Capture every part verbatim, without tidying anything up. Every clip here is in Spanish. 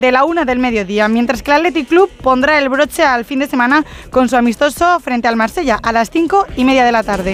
de la una del mediodía, mientras que el Athletic Club pondrá el broche al fin de semana con su amistoso frente al Marsella a las cinco y media de la tarde.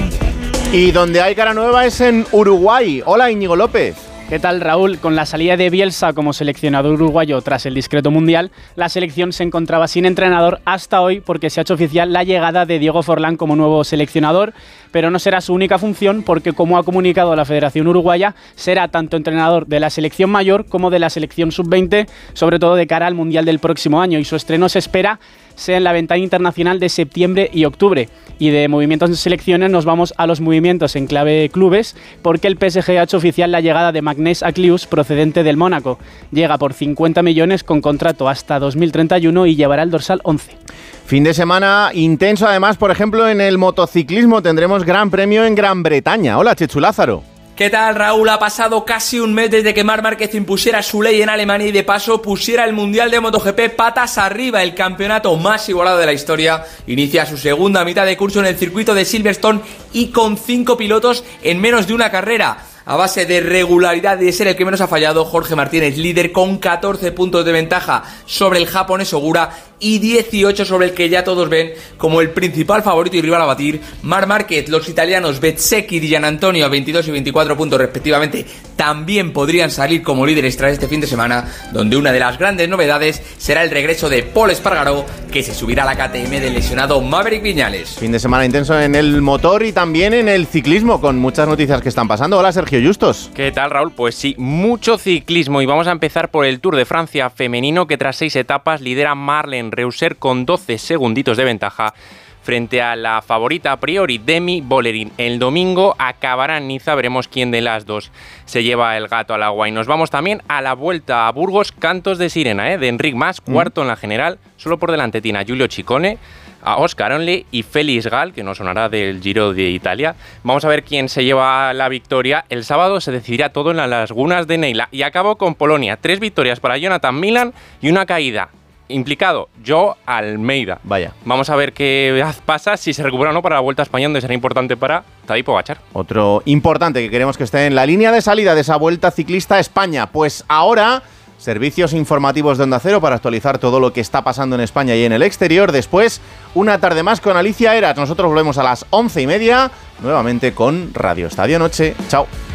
Y donde hay cara nueva es en Uruguay. Hola, Íñigo López. ¿Qué tal, Raúl? Con la salida de Bielsa como seleccionador uruguayo tras el discreto mundial, la selección se encontraba sin entrenador hasta hoy porque se ha hecho oficial la llegada de Diego Forlán como nuevo seleccionador, pero no será su única función porque, como ha comunicado la Federación Uruguaya, será tanto entrenador de la selección mayor como de la selección sub veinte, sobre todo de cara al mundial del próximo año, y su estreno se espera sea en la ventana internacional de septiembre y octubre. Y de movimientos en selecciones nos vamos a los movimientos en clave clubes, porque el P S G ha hecho oficial la llegada de Magnès Aklius, procedente del Mónaco. Llega por cincuenta millones con contrato hasta dos mil treinta y uno y llevará el dorsal once. Fin de semana intenso, además, por ejemplo, en el motociclismo tendremos Gran Premio en Gran Bretaña. Hola, Chechu Lázaro. ¿Qué tal, Raúl? Ha pasado casi un mes desde que Marc Márquez impusiera su ley en Alemania y de paso pusiera el Mundial de MotoGP patas arriba. El campeonato más igualado de la historia inicia su segunda mitad de curso en el circuito de Silverstone y con cinco pilotos en menos de una carrera. A base de regularidad y de ser el que menos ha fallado, Jorge Martínez, líder con catorce puntos de ventaja sobre el japonés Ogura y dieciocho sobre el que ya todos ven como el principal favorito y rival a batir, Marc Márquez. Los italianos Bezzecchi y Gianantonio a veintidós y veinticuatro puntos respectivamente también podrían salir como líderes tras este fin de semana, donde una de las grandes novedades será el regreso de Pol Espargaró, que se subirá a la K T M del lesionado Maverick Viñales. Fin de semana intenso en el motor y también en el ciclismo, con muchas noticias que están pasando. Hola, Sergio Justos. ¿Qué tal, Raúl? Pues sí, mucho ciclismo, y vamos a empezar por el Tour de Francia femenino, que tras seis etapas lidera Marlene Reusser con doce segunditos de ventaja frente a la favorita a priori Demi Vollering. El domingo acabará en Niza, veremos quién de las dos se lleva el gato al agua. Y nos vamos también a la Vuelta a Burgos, cantos de sirena, ¿eh? de Enric Mas, cuarto mm. en la general, solo por delante tiene a Giulio Ciccone, a Oscar Onley y Félix Gal, que nos sonará del Giro de Italia. Vamos a ver quién se lleva la victoria. El sábado se decidirá todo en las lagunas de Neila. Y acabo con Polonia, tres victorias para Jonathan Milan y una caída. Implicado Joe Almeida. Vaya. Vamos a ver qué pasa, si se recupera o no para la Vuelta a España, donde será importante para Tadej Pogačar. Otro importante que queremos que esté en la línea de salida de esa Vuelta Ciclista a España. Pues ahora, servicios informativos de Onda Cero para actualizar todo lo que está pasando en España y en el exterior. Después, una tarde más con Alicia Eras. Nosotros volvemos a las once y media, nuevamente con Radio Estadio Noche. Chao.